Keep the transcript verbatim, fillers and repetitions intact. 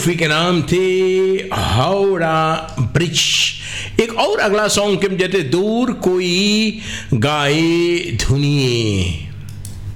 Movie के नाम थे हावड़ा ब्रिज। एक और अगला सॉन्ग के जैसे दूर कोई गाए धुनिए।